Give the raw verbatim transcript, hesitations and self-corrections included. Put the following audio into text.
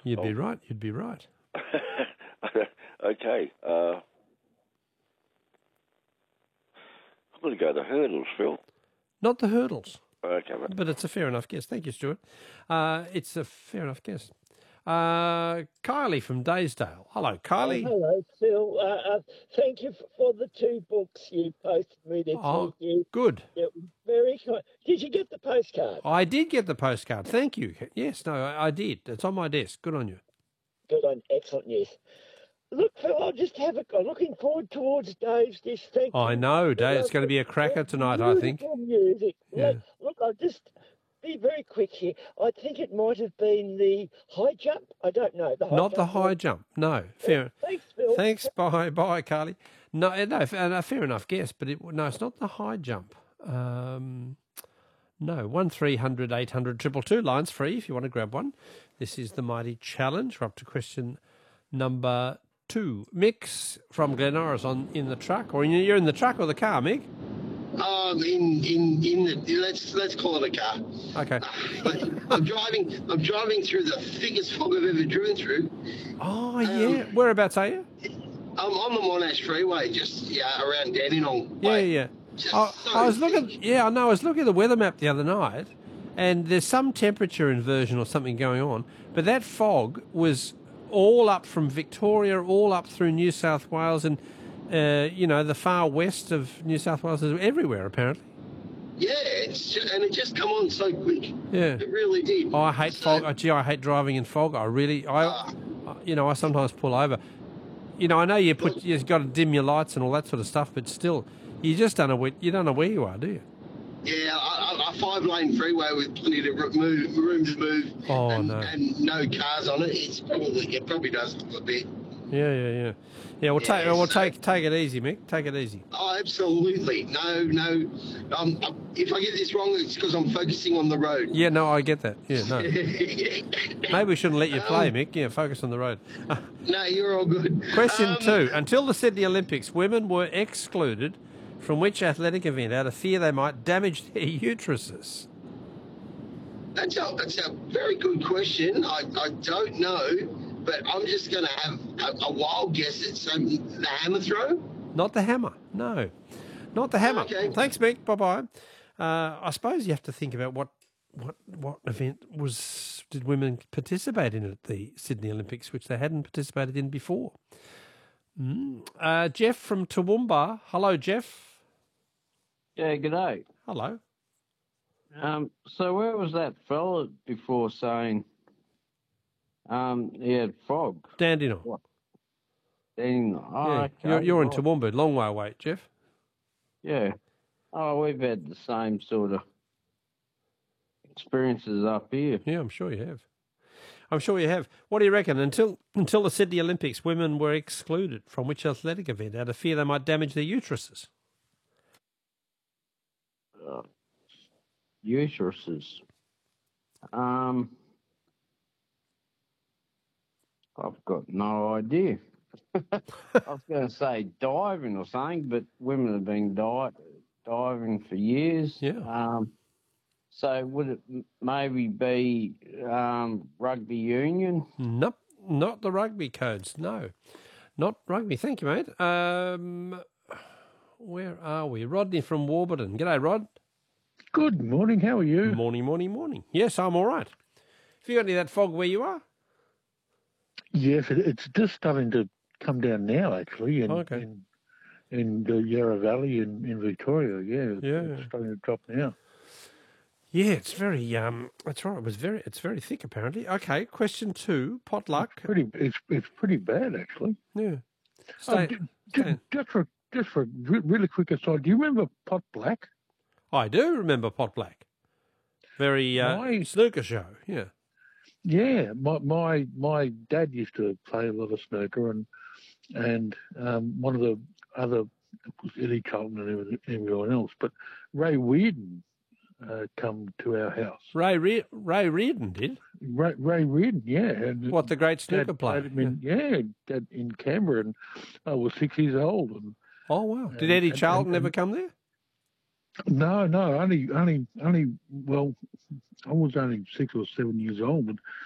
You'd oh. be right. You'd be right. Okay. Uh, I'm going to go the hurdles, Phil. Not the hurdles. Okay, mate. But it's a fair enough guess. Thank you, Stuart. Uh, it's a fair enough guess. Uh, Kylie from Daysdale. Hello, Kylie. Oh, hello, Phil. Uh, uh, thank you for the two books you posted me there. Oh, Thank you. good. It was very kind. Did you get the postcard? I did get the postcard. Thank you. Yes, no, I, I did. It's on my desk. Good on you. Good on. Excellent news. Look, Phil, I'll just have a go. Looking forward towards Dave's dish. Thank I you. know, Dave. It's going to be a cracker tonight, I think. Beautiful music. Yeah. Look, look, I'll just be very quick here. I think it might have been the high jump. I don't know. The high Not jump the high jump. No. Fair. Thanks, Phil. Thanks. Bye. Bye, Carly. No, eh, no, fair, no, fair enough guess, but it, no, it's not the high jump. Um, no, one three hundred eight hundred triple two. Line's free if you want to grab one. This is the Mighty Challenge. We're up to question number two. Mick's from Glenorris on in the truck, or in, you're in the truck or the car, Mick? Um, in in in the let's let's call it a car. Okay. I'm driving. I'm driving through the thickest fog I've ever driven through. Oh yeah. Um, Whereabouts are you? I'm on the Monash Freeway, just yeah, around Dandenong. Yeah, yeah. I, so I was looking. thick. Yeah, I know. I was looking at the weather map the other night, and there's some temperature inversion or something going on. But that fog was all up from Victoria, all up through New South Wales, and uh, you know the far west of New South Wales, everywhere apparently. Yeah, it's just, and it just come on so quick. Yeah, it really did. Oh, I hate so, fog. Oh, gee, I hate driving in fog. I really, I, uh, you know, I sometimes pull over. You know, I know you put, you've got to dim your lights and all that sort of stuff, but still, you just don't know where, you don't know where you are, do you? Yeah, a, a five-lane freeway with plenty of move, room to move, oh, and, no. and no cars on it. It's probably it probably does look a bit. Yeah, yeah, yeah. Yeah, we'll Yeah, take, we'll so- take, take it easy, Mick. Take it easy. Oh, absolutely. No, no. Um, if I get this wrong, it's because I'm focusing on the road. Yeah, no, I get that. Yeah, no. Maybe we shouldn't let you play, Um, Mick. Yeah, focus on the road. No, you're all good. Question Um, two. Until the Sydney Olympics, women were excluded from which athletic event out of fear they might damage their uteruses? That's a, that's a very good question. I, I don't know, but I'm just going to have a, a wild guess at um, the hammer throw. Not the hammer. No, not the hammer. Okay. Thanks, Mick. Bye-bye. Uh, I suppose you have to think about what what what event was did women participate in at the Sydney Olympics, which they hadn't participated in before. Mm. Uh, Jeff from Toowoomba. Hello, Jeff. Yeah, g'day. Hello. Um, so where was that fella before saying um, he had fog? Dandenong. What? Dandenong. Oh, Yeah, okay. you're, you're in right. Toowoomba. Long way away, Jeff. Yeah. Oh, we've had the same sort of experiences up here. Yeah, I'm sure you have. I'm sure you have. What do you reckon? Until until the Sydney Olympics, women were excluded from which athletic event out of fear they might damage their uteruses? Uh, uteruses. Um, I've got no idea. I was going to say diving or something, but women have been di- diving for years. Yeah. Um, so would it m- maybe be um, rugby union? Nope, not the rugby codes. No, not rugby. Thank you, mate. Um, where are we? Rodney from Warburton. G'day, Rod. Good morning. How are you? Morning, morning, morning. Yes, I'm all right. Have you got any of that fog where you are? Yes, it, it's just starting to come down now, actually, in, Okay. in, in the Yarra Valley in, in Victoria. Yeah, it's, Yeah. it's starting to drop now. Yeah, it's very. Um, that's right. It was very. It's very thick, apparently. Okay. Question two. Potluck. Pretty, it's it's pretty bad, actually. Yeah. Oh, Stay, ju- stay. ju- just for just for re- really quick aside, do you remember Pot Black? I do remember Pot Black. Very uh, My- snooker show. Yeah. Yeah, my my my dad used to play a lot of snooker, and and um, one of the other was Eddie Carlton and everything- everyone else, but Ray Weirden uh, come to our house. Ray Re- Ray Reardon did. Ray, Ray Reardon, yeah. And What, the great snooker Dad player? played him in, yeah, Dad in Canberra, and I was six years old. And Oh wow! Did and- Eddie and- Charlton and- ever come there? no, no, only, only, only. Well, I was only six or seven years old, but